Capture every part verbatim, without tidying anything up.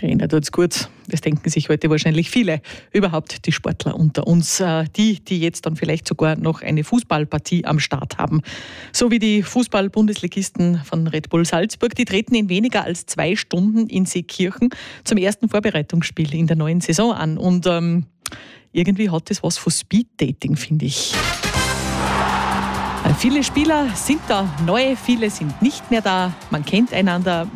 Trainer tut's gut. Das denken sich heute wahrscheinlich viele, überhaupt die Sportler unter uns. Die, die jetzt dann vielleicht sogar noch eine Fußballpartie am Start haben. So wie die Fußball-Bundesligisten von Red Bull Salzburg. Die treten in weniger als zwei Stunden in Seekirchen zum ersten Vorbereitungsspiel in der neuen Saison an. Und ähm, irgendwie hat das was von Speed-Dating, finde ich. Viele Spieler sind da neu, viele sind nicht mehr da. Man kennt einander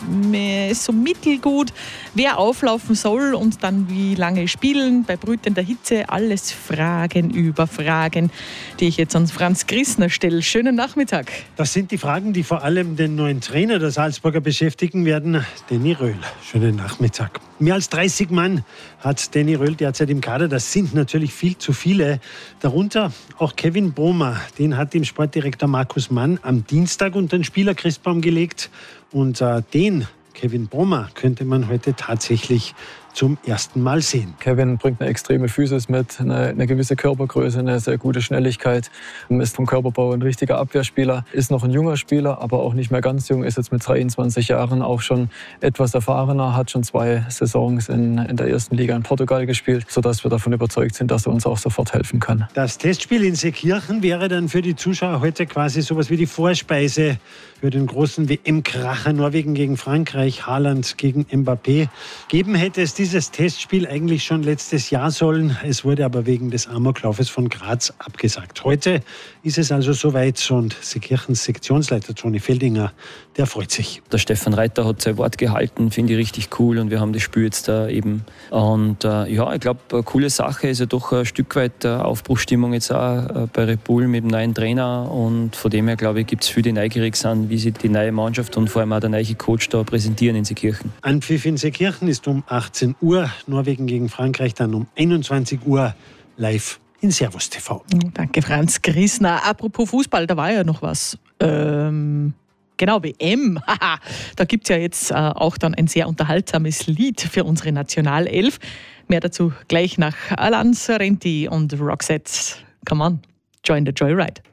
so mittelgut, wer auflaufen soll und dann wie lange spielen. Bei brütender Hitze alles Fragen über Fragen, die ich jetzt an Franz Grissner stelle. Schönen Nachmittag. Das sind die Fragen, die vor allem den neuen Trainer der Salzburger beschäftigen werden, Danny Röhl. Schönen Nachmittag. Mehr als dreißig Mann hat Danny Röhl derzeit im Kader. Das sind natürlich viel zu viele. Darunter auch Kevin Boehmer. Den hat dem Sportdirektor Markus Mann am Dienstag unter den Spielerchristbaum gelegt. Und äh, den Kevin Boehmer könnte man heute tatsächlich zum ersten Mal sehen. Kevin bringt eine extreme Physis mit, eine, eine gewisse Körpergröße, eine sehr gute Schnelligkeit, ist vom Körperbau ein richtiger Abwehrspieler, ist noch ein junger Spieler, aber auch nicht mehr ganz jung, ist jetzt mit dreiundzwanzig Jahren auch schon etwas erfahrener, hat schon zwei Saisons in, in der ersten Liga in Portugal gespielt, sodass wir davon überzeugt sind, dass er uns auch sofort helfen kann. Das Testspiel in Seekirchen wäre dann für die Zuschauer heute quasi sowas wie die Vorspeise für den großen W M-Kracher Norwegen gegen Frankreich, Haaland gegen Mbappé. Geben hätte es dieses Testspiel eigentlich schon letztes Jahr sollen. Es wurde aber wegen des Amoklaufes von Graz abgesagt. Heute ist es also soweit und Seekirchens Sektionsleiter Toni Feldinger, der freut sich. Der Stefan Reiter hat sein Wort gehalten, finde ich richtig cool und wir haben das Spiel jetzt da eben. Und äh, ja, ich glaube, eine coole Sache ist ja doch ein Stück weit Aufbruchstimmung jetzt auch äh, bei Red Bull mit dem neuen Trainer und von dem her, glaube ich, gibt es viele, die neugierig sind, wie sich die neue Mannschaft und vor allem auch der neue Coach da präsentieren in Seekirchen. Anpfiff in Seekirchen ist um achtzehn Uhr, Norwegen gegen Frankreich dann um einundzwanzig Uhr live in Servus T V. Danke, Franz Grissner. Apropos Fußball, da war ja noch was. Ähm, genau, W M. Da gibt es ja jetzt äh, auch dann ein sehr unterhaltsames Lied für unsere Nationalelf. Mehr dazu gleich nach Alan Sorrenti und Roxette. Come on, join the Joyride.